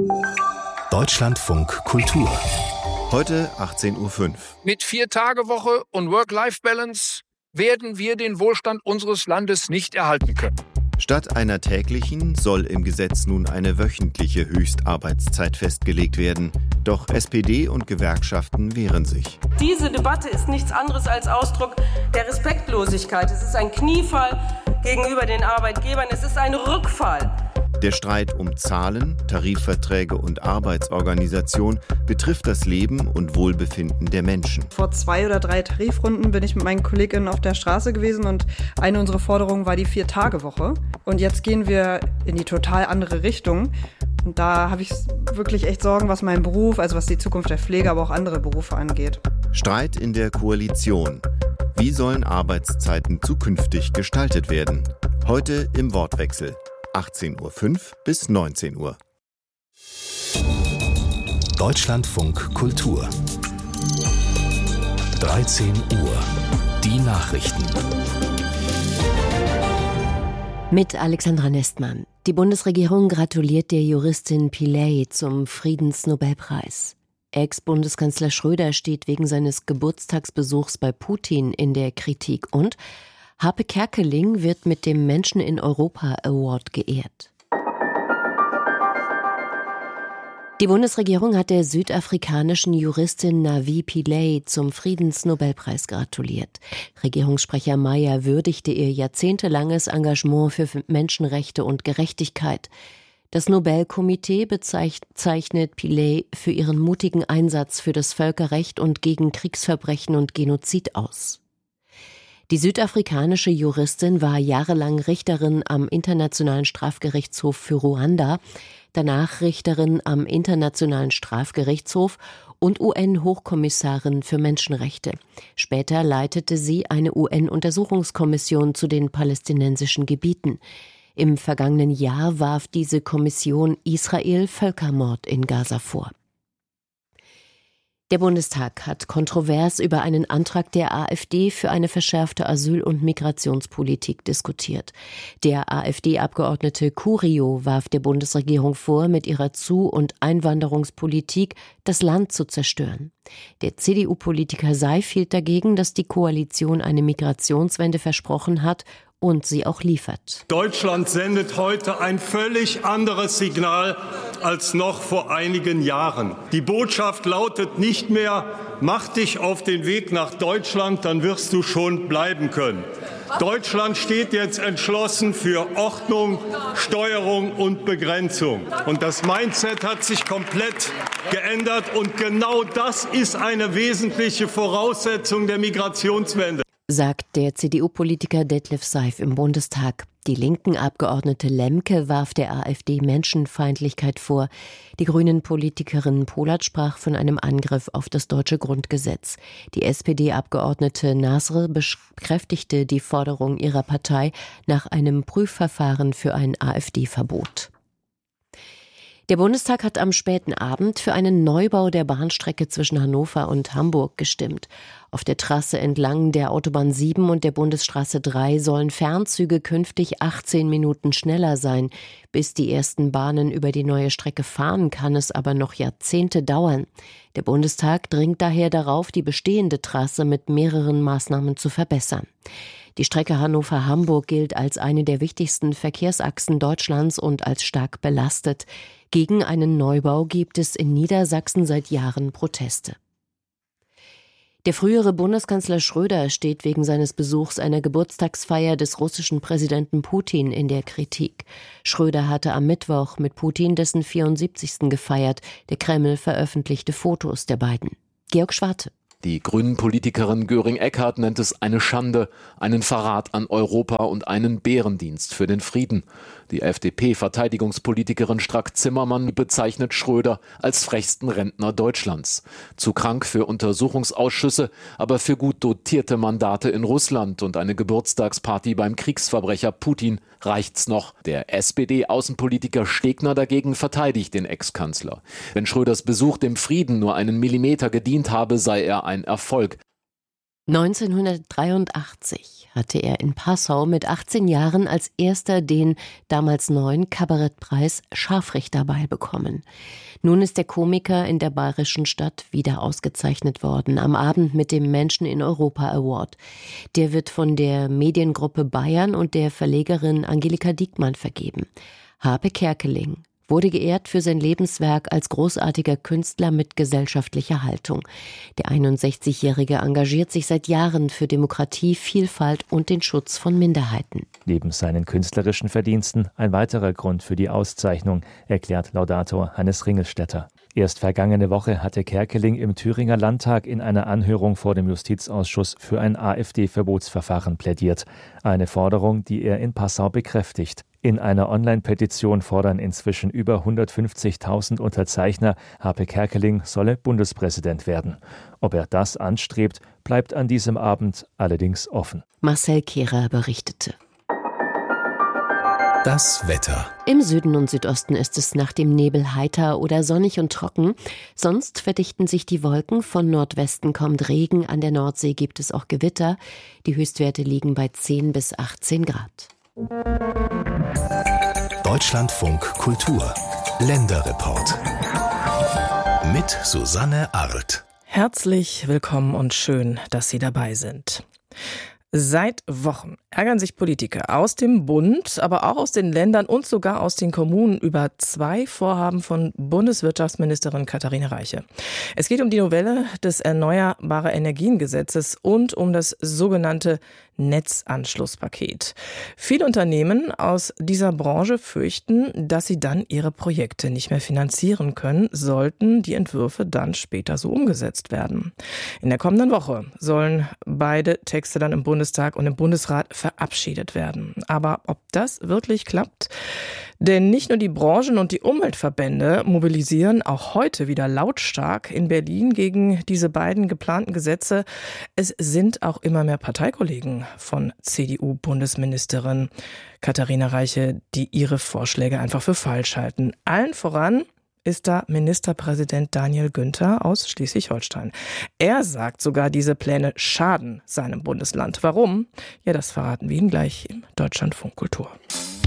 Deutschlandfunk Kultur. Heute 18:05 Uhr. Mit 4-Tage-Woche und Work-Life-Balance werden wir den Wohlstand unseres Landes nicht erhalten können. Statt einer täglichen soll im Gesetz nun eine wöchentliche Höchstarbeitszeit festgelegt werden. Doch SPD und Gewerkschaften wehren sich. Diese Debatte ist nichts anderes als Ausdruck der Respektlosigkeit. Es ist ein Kniefall gegenüber den Arbeitgebern. Es ist ein Rückfall. Der Streit um Zahlen, Tarifverträge und Arbeitsorganisation betrifft das Leben und Wohlbefinden der Menschen. Vor 2 oder 3 Tarifrunden bin ich mit meinen KollegInnen auf der Straße gewesen und eine unserer Forderungen war die 4-Tage-Woche. Und jetzt gehen wir in die total andere Richtung. Und da habe ich wirklich echt Sorgen, was meinen Beruf, also was die Zukunft der Pflege, aber auch andere Berufe angeht. Streit in der Koalition. Wie sollen Arbeitszeiten zukünftig gestaltet werden? Heute im Wortwechsel. 18:05 Uhr bis 19 Uhr. Deutschlandfunk Kultur. 13 Uhr. Die Nachrichten. Mit Alexandra Nestmann. Die Bundesregierung gratuliert der Juristin Pillay zum Friedensnobelpreis. Ex-Bundeskanzler Schröder steht wegen seines Geburtstagsbesuchs bei Putin in der Kritik und Harpe Kerkeling wird mit dem Menschen in Europa Award geehrt. Die Bundesregierung hat der südafrikanischen Juristin Navi Pillay zum Friedensnobelpreis gratuliert. Regierungssprecher Meyer würdigte ihr jahrzehntelanges Engagement für Menschenrechte und Gerechtigkeit. Das Nobelkomitee bezeichnet Pillay für ihren mutigen Einsatz für das Völkerrecht und gegen Kriegsverbrechen und Genozid aus. Die südafrikanische Juristin war jahrelang Richterin am Internationalen Strafgerichtshof für Ruanda, danach Richterin am Internationalen Strafgerichtshof und UN-Hochkommissarin für Menschenrechte. Später leitete sie eine UN-Untersuchungskommission zu den palästinensischen Gebieten. Im vergangenen Jahr warf diese Kommission Israel Völkermord in Gaza vor. Der Bundestag hat kontrovers über einen Antrag der AfD für eine verschärfte Asyl- und Migrationspolitik diskutiert. Der AfD-Abgeordnete Curio warf der Bundesregierung vor, mit ihrer Zu- und Einwanderungspolitik das Land zu zerstören. Der CDU-Politiker Seif hielt dagegen, dass die Koalition eine Migrationswende versprochen hat und sie auch liefert. Deutschland sendet heute ein völlig anderes Signal als noch vor einigen Jahren. Die Botschaft lautet nicht mehr: Mach dich auf den Weg nach Deutschland, dann wirst du schon bleiben können. Deutschland steht jetzt entschlossen für Ordnung, Steuerung und Begrenzung. Und das Mindset hat sich komplett geändert. Und genau das ist eine wesentliche Voraussetzung der Migrationswende, sagt der CDU-Politiker Detlef Seif im Bundestag. Die linken Abgeordnete Lemke warf der AfD Menschenfeindlichkeit vor. Die Grünen-Politikerin Polat sprach von einem Angriff auf das deutsche Grundgesetz. Die SPD-Abgeordnete Nasr bekräftigte die Forderung ihrer Partei nach einem Prüfverfahren für ein AfD-Verbot. Der Bundestag hat am späten Abend für einen Neubau der Bahnstrecke zwischen Hannover und Hamburg gestimmt. Auf der Trasse entlang der Autobahn 7 und der Bundesstraße 3 sollen Fernzüge künftig 18 Minuten schneller sein. Bis die ersten Bahnen über die neue Strecke fahren, kann es aber noch Jahrzehnte dauern. Der Bundestag dringt daher darauf, die bestehende Trasse mit mehreren Maßnahmen zu verbessern. Die Strecke Hannover-Hamburg gilt als eine der wichtigsten Verkehrsachsen Deutschlands und als stark belastet. Gegen einen Neubau gibt es in Niedersachsen seit Jahren Proteste. Der frühere Bundeskanzler Schröder steht wegen seines Besuchs einer Geburtstagsfeier des russischen Präsidenten Putin in der Kritik. Schröder hatte am Mittwoch mit Putin dessen 74. gefeiert. Der Kreml veröffentlichte Fotos der beiden. Georg Schwarte. Die Grünen-Politikerin Göring-Eckardt nennt es eine Schande, einen Verrat an Europa und einen Bärendienst für den Frieden. Die FDP-Verteidigungspolitikerin Strack-Zimmermann bezeichnet Schröder als frechsten Rentner Deutschlands. Zu krank für Untersuchungsausschüsse, aber für gut dotierte Mandate in Russland und eine Geburtstagsparty beim Kriegsverbrecher Putin reicht's noch. Der SPD-Außenpolitiker Stegner dagegen verteidigt den Ex-Kanzler. Wenn Schröders Besuch dem Frieden nur einen Millimeter gedient habe, sei er ein Erfolg. 1983 hatte er in Passau mit 18 Jahren als erster den damals neuen Kabarettpreis Scharfrichterbeil bekommen. Nun ist der Komiker in der bayerischen Stadt wieder ausgezeichnet worden, am Abend mit dem Menschen in Europa Award. Der wird von der Mediengruppe Bayern und der Verlegerin Angelika Diekmann vergeben. Harpe Kerkeling wurde geehrt für sein Lebenswerk als großartiger Künstler mit gesellschaftlicher Haltung. Der 61-Jährige engagiert sich seit Jahren für Demokratie, Vielfalt und den Schutz von Minderheiten. Neben seinen künstlerischen Verdiensten ein weiterer Grund für die Auszeichnung, erklärt Laudator Hannes Ringelstetter. Erst vergangene Woche hatte Kerkeling im Thüringer Landtag in einer Anhörung vor dem Justizausschuss für ein AfD-Verbotsverfahren plädiert. Eine Forderung, die er in Passau bekräftigt. In einer Online-Petition fordern inzwischen über 150.000 Unterzeichner, Harpe Kerkeling solle Bundespräsident werden. Ob er das anstrebt, bleibt an diesem Abend allerdings offen. Marcel Kehrer berichtete. Das Wetter. Im Süden und Südosten ist es nach dem Nebel heiter oder sonnig und trocken. Sonst verdichten sich die Wolken. Von Nordwesten kommt Regen. An der Nordsee gibt es auch Gewitter. Die Höchstwerte liegen bei 10 bis 18 Grad. Deutschlandfunk Kultur. Länderreport. Mit Susanne Arlt. Herzlich willkommen und schön, dass Sie dabei sind. Seit Wochen ärgern sich Politiker aus dem Bund, aber auch aus den Ländern und sogar aus den Kommunen über zwei Vorhaben von Bundeswirtschaftsministerin Katharina Reiche. Es geht um die Novelle des Erneuerbare Energien-Gesetzes und um das sogenannte Netzanschlusspaket. Viele Unternehmen aus dieser Branche fürchten, dass sie dann ihre Projekte nicht mehr finanzieren können, sollten die Entwürfe dann später so umgesetzt werden. In der kommenden Woche sollen beide Texte dann im Bundestag und im Bundesrat verabschiedet werden. Aber ob das wirklich klappt? Denn nicht nur die Branchen und die Umweltverbände mobilisieren auch heute wieder lautstark in Berlin gegen diese beiden geplanten Gesetze. Es sind auch immer mehr Parteikollegen von CDU-Bundesministerin Katharina Reiche, die ihre Vorschläge einfach für falsch halten. Allen voran ist da Ministerpräsident Daniel Günther aus Schleswig-Holstein. Er sagt sogar, diese Pläne schaden seinem Bundesland. Warum? Ja, das verraten wir Ihnen gleich im Deutschlandfunk Kultur.